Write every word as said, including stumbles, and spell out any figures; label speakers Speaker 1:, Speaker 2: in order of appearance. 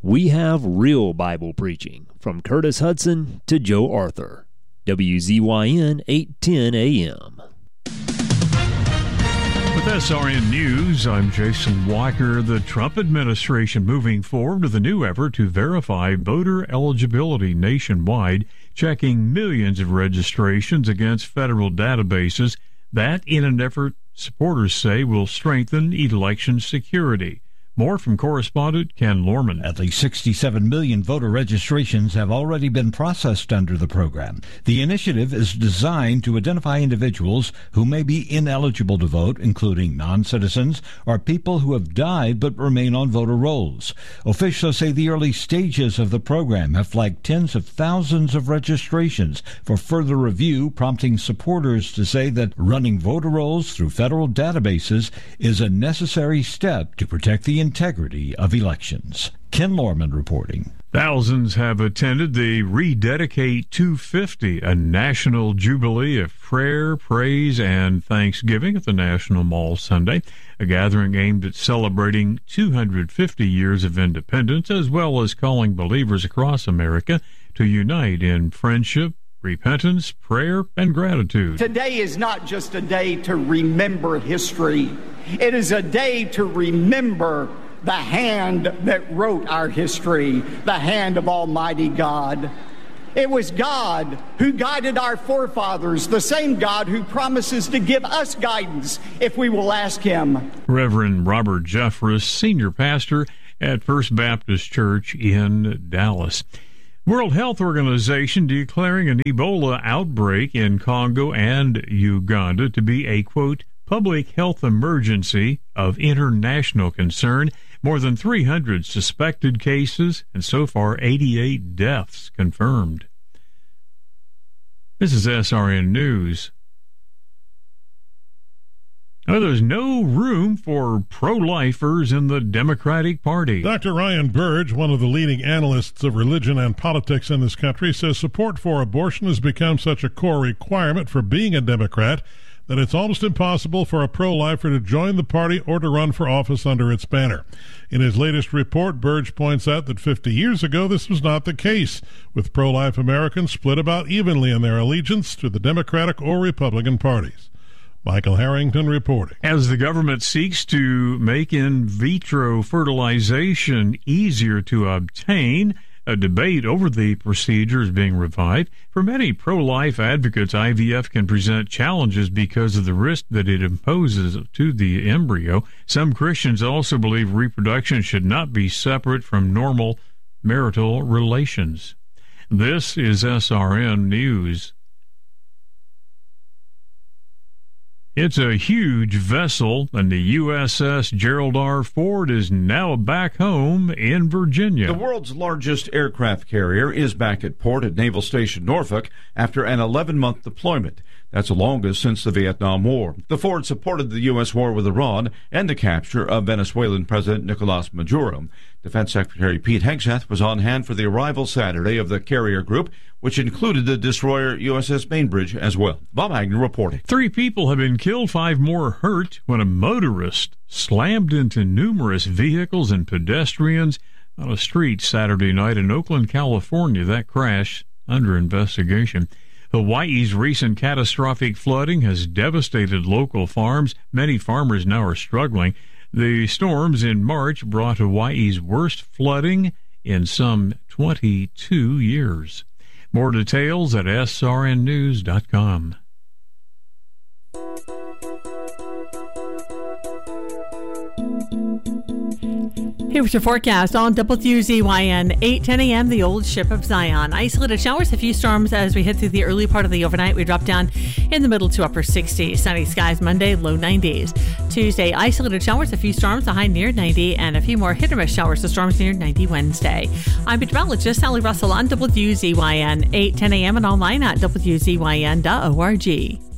Speaker 1: We have real Bible preaching from Curtis Hudson to Joe Arthur. W Z Y N eight ten A M.
Speaker 2: With S R N News, I'm Jason Walker. The Trump administration moving forward with a new effort to verify voter eligibility nationwide, checking millions of registrations against federal databases. That, in an effort supporters say, will strengthen election security. More from correspondent Ken Lorman.
Speaker 3: At least sixty-seven million voter registrations have already been processed under the program. The initiative is designed to identify individuals who may be ineligible to vote, including non-citizens or people who have died but remain on voter rolls. Officials say the early stages of the program have flagged tens of thousands of registrations for further review, prompting supporters to say that running voter rolls through federal databases is a necessary step to protect the integrity of elections. Ken Lorman reporting.
Speaker 2: Thousands have attended the Rededicate two fifty, a national jubilee of prayer, praise, and thanksgiving at the National Mall Sunday, a gathering aimed at celebrating two hundred fifty years of independence, as well as calling believers across America to unite in friendship, repentance, prayer, and gratitude.
Speaker 4: Today is not just a day to remember history. It is a day to remember the hand that wrote our history, the hand of Almighty God. It was God who guided our forefathers, the same God who promises to give us guidance if we will ask Him.
Speaker 2: Reverend Robert Jeffress, senior pastor at First Baptist Church in Dallas. World Health Organization declaring an Ebola outbreak in Congo and Uganda to be a, quote, public health emergency of international concern. More than three hundred suspected cases and so far eighty-eight deaths confirmed. This is S R N News. Now, there's no room for pro-lifers in the Democratic Party.
Speaker 5: Doctor Ryan Burge, one of the leading analysts of religion and politics in this country, says support for abortion has become such a core requirement for being a Democrat that it's almost impossible for a pro-lifer to join the party or to run for office under its banner. In his latest report, Burge points out that fifty years ago this was not the case, with pro-life Americans split about evenly in their allegiance to the Democratic or Republican parties. Michael Harrington reporting.
Speaker 2: As the government seeks to make in vitro fertilization easier to obtain, a debate over the procedure is being revived. For many pro-life advocates, I V F can present challenges because of the risk that it imposes to the embryo. Some Christians also believe reproduction should not be separate from normal marital relations. This is S R N News. It's a huge vessel, and the U S S Gerald R. Ford is now back home in Virginia.
Speaker 6: The world's largest aircraft carrier is back at port at Naval Station Norfolk after an eleven-month deployment. That's the longest since the Vietnam War. The Ford supported the U S war with Iran and the capture of Venezuelan President Nicolas Maduro. Defense Secretary Pete Hegseth was on hand for the arrival Saturday of the carrier group, which included the destroyer U S S Bainbridge as well. Bob Agnew reporting.
Speaker 2: Three people have been killed, five more hurt when a motorist slammed into numerous vehicles and pedestrians on a street Saturday night in Oakland, California. That crash under investigation. Hawaii's recent catastrophic flooding has devastated local farms. Many farmers now are struggling. The storms in March brought Hawaii's worst flooding in some twenty-two years. More details at S R N news dot com.
Speaker 7: Here's your forecast on W Z Y N, eight ten a.m., the old ship of Zion. Isolated showers, a few storms as we head through the early part of the overnight. We drop down in the middle to upper sixties. Sunny skies Monday, low nineties. Tuesday, isolated showers, a few storms, a high near ninety, and a few more hit or miss showers, the storms near ninety Wednesday. I'm meteorologist Sally Russell on W Z Y N, eight ten a.m. and online at W Z Y N dot org.